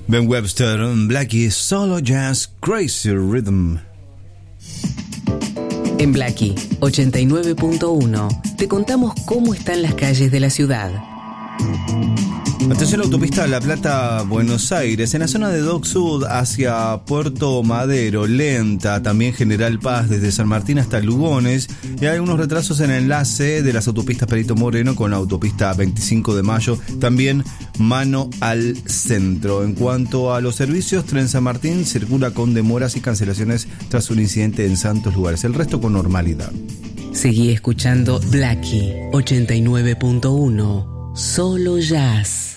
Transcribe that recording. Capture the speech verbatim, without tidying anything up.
Ben Webster, Blackie, Solo Jazz, Crazy Rhythm. En Blackie ochenta y nueve punto uno te contamos cómo están las calles de la ciudad. Atención, la autopista La Plata-Buenos Aires, en la zona de Dock Sud hacia Puerto Madero, lenta. También General Paz desde San Martín hasta Lugones. Y hay algunos retrasos en el enlace de las autopistas Perito Moreno con la autopista veinticinco de mayo. También mano al centro. En cuanto a los servicios, Tren San Martín circula con demoras y cancelaciones tras un incidente en Santos Lugares. El resto con normalidad. Seguí escuchando Blackie ochenta y nueve punto uno. Solo Jazz.